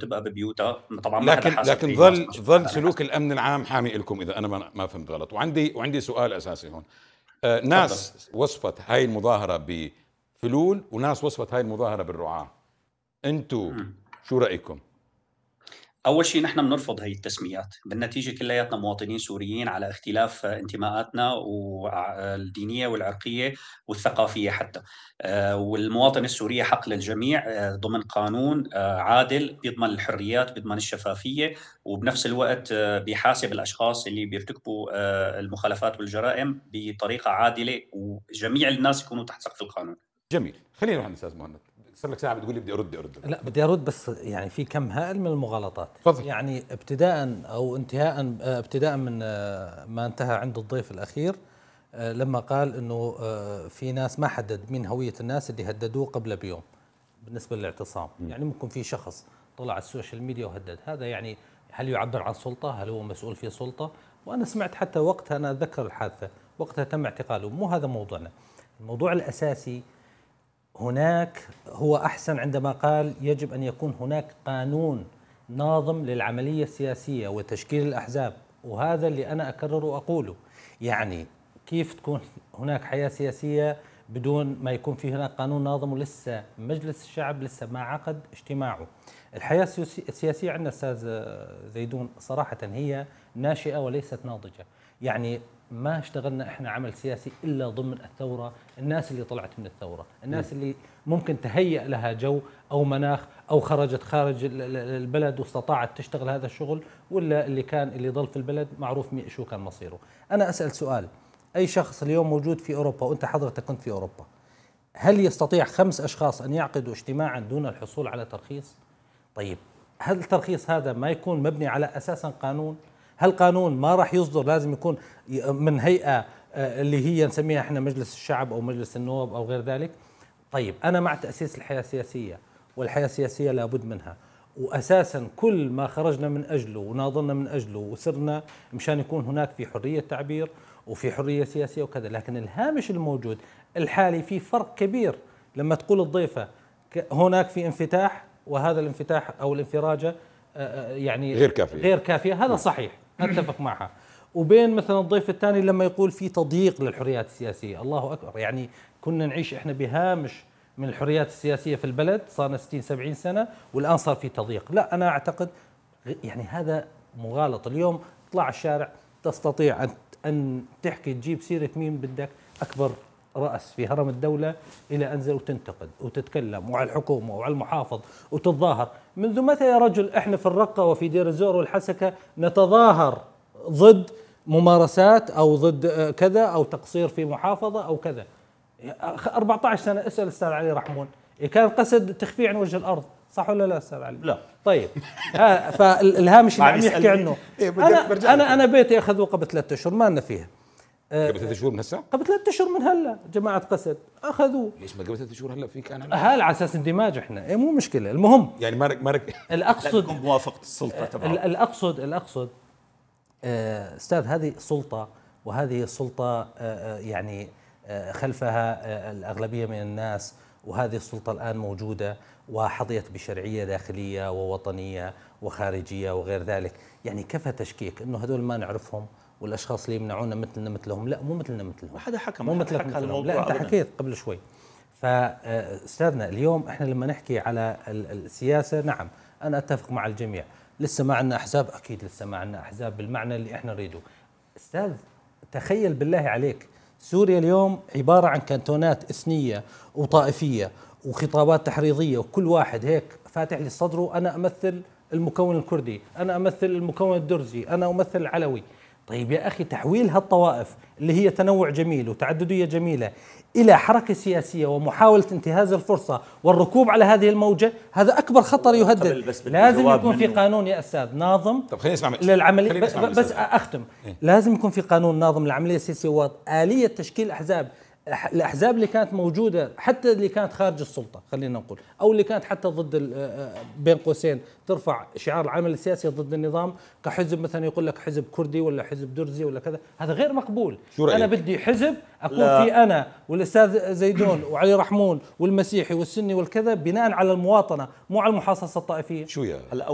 تبقى ببيوتها. طبعا ما حدا لكن حاسب لكن في ناس ظل سلوك الامن العام حامي لكم، اذا انا ما فهمت غلط. وعندي سؤال اساسي هون. تفضل. ناس وصفت هاي المظاهره بفلول، وناس وصفت هاي المظاهره بالرعاة. انتو شو رايكم؟ أول شيء نحن بنرفض هي التسميات، بالنتيجة كلياتنا مواطنين سوريين على اختلاف انتماءاتنا والدينية والعرقية والثقافية حتى. والمواطنة السورية حق للجميع ضمن قانون عادل بيضمن الحريات، بيضمن الشفافية، وبنفس الوقت بيحاسب الأشخاص اللي بيرتكبوا المخالفات والجرائم بطريقة عادلة، وجميع الناس يكونوا تحت سقف القانون. جميل. خلينا نروح استاذ مهند. صار لك ساعه بتقول لي بدي ارد. لا بدي ارد، بس يعني في كم هائل من المغالطات. تفضل. يعني ابتداء او انتهاء، ابتداء من ما انتهى عند الضيف الاخير لما قال انه في ناس ما حدد مين هوية الناس اللي هددوه قبل بيوم بالنسبة للاعتصام. يعني ممكن في شخص طلع على السوشيال ميديا وهدد، هذا يعني هل يعبر عن سلطة؟ هل هو مسؤول في سلطة؟ وانا سمعت حتى وقتها، انا اتذكر الحادثة وقتها تم اعتقاله. مو هذا موضوعنا. الموضوع الاساسي هناك هو أحسن عندما قال يجب أن يكون هناك قانون ناظم للعملية السياسية وتشكيل الأحزاب، وهذا اللي أنا أكرر وأقوله. يعني كيف تكون هناك حياة سياسية بدون ما يكون في هناك قانون ناظم؟ ولسه مجلس الشعب لسه ما عقد اجتماعه. الحياة السياسية عندنا أستاذ زيدون صراحة هي ناشئة وليست ناضجة. يعني ما اشتغلنا احنا عمل سياسي الا ضمن الثوره، الناس اللي طلعت من الثوره، الناس اللي ممكن تهيأ لها جو او مناخ او خرجت خارج البلد واستطاعت تشتغل هذا الشغل، ولا اللي ضل في البلد معروف شو كان مصيره. انا اسال سؤال: اي شخص اليوم موجود في اوروبا، وانت حضرتك كنت في اوروبا، هل يستطيع 5 أشخاص ان يعقدوا اجتماعا دون الحصول على ترخيص؟ طيب هل الترخيص هذا ما يكون مبني على اساسا قانون؟ هل قانون ما راح يصدر لازم يكون من هيئة اللي هي نسميها احنا مجلس الشعب او مجلس النواب او غير ذلك؟ طيب انا مع تأسيس الحياة السياسية، والحياة السياسية لابد منها، واساسا كل ما خرجنا من اجله وناضلنا من اجله وسرنا مشان يكون هناك في حرية تعبير وفي حرية سياسية وكذا. لكن الهامش الموجود الحالي في فرق كبير. لما تقول الضيفة هناك في انفتاح، وهذا الانفتاح او الانفراجة يعني غير كافية، هذا صحيح أتفق معها. وبين مثلا الضيف الثاني لما يقول في تضييق للحريات السياسية، الله أكبر. يعني كنا نعيش إحنا بهامش من الحريات السياسية في البلد، صارنا 60-70 سنة والآن صار في تضييق. لا أنا أعتقد يعني هذا مغالط. اليوم تطلع الشارع تستطيع أن تحكي تجيب سيرة مين بدك، أكبر رأس في هرم الدولة إلى أنزل وتنتقد وتتكلم وعلى الحكومة وعلى المحافظ وتتظاهر. منذ متى يا رجل إحنا في الرقة وفي دير الزور والحسكة نتظاهر ضد ممارسات أو ضد كذا أو تقصير في محافظة أو كذا؟ 14 سنة اسأل الأستاذ علي رحمون، كان قصد تخفيه عن وجه الأرض، صح ولا لا أستاذ علي؟ لا. طيب فالهامش اللي عم يحكي عنه، أنا بيتي أخذوه قبل 3 أشهر ما لنا فيها. قبل 3 شهور من هسه؟ قبل 3 أشهر من هلا جماعة قسد أخذوه. ليش ما قبل 3 شهور هلا في كان هلا على أساس اندماج إحنا، إيه مو مشكلة. المهم يعني مارك الأقصد بموافقة السلطة تبعه. الأقصد أستاذ هذه سلطة، وهذه السلطة يعني خلفها الأغلبية من الناس، وهذه السلطة الآن موجودة وحظيت بشرعية داخلية ووطنية وخارجية وغير ذلك. يعني كيف تشكيك إنه هذول ما نعرفهم والاشخاص اللي يمنعونا مثلنا مثلهم؟ لا مو مثلنا مثلهم، وحدا حكى مو مثلك مثلهم. لا انت حكيت قبل شوي. فاستاذنا اليوم احنا لما نحكي على السياسه، نعم انا اتفق مع الجميع، لسه ما عندنا احزاب، اكيد لسه ما عندنا احزاب بالمعنى اللي احنا نريده. استاذ تخيل بالله عليك سوريا اليوم عباره عن كانتونات اثنيه وطائفيه وخطابات تحريضيه، وكل واحد هيك فاتح لي صدره: انا امثل المكون الكردي، انا امثل المكون الدرزي، انا امثل العلوي. طيب يا أخي، تحويل هالطوائف اللي هي تنوع جميل وتعددية جميلة إلى حركة سياسية ومحاولة انتهاز الفرصة والركوب على هذه الموجة، هذا أكبر خطر يهدد. لازم يكون في قانون يا أستاذ ناظم. طب خلينا نسمع للعملية. بس أختم. لازم يكون في قانون ناظم للعملية السياسية وآلية تشكيل أحزاب. الأحزاب اللي كانت موجودة حتى اللي كانت خارج السلطة خلينا نقول، أو اللي كانت حتى ضد بين قوسين ترفع شعار العمل السياسي ضد النظام، كحزب مثلا يقول لك حزب كردي ولا حزب درزي ولا كذا، هذا غير مقبول. أنا بدي حزب أكون في أنا والأستاذ زيدون وعلي رحمون والمسيحي والسني والكذا بناء على المواطنة، مو على المحاصصة الطائفية. شو يا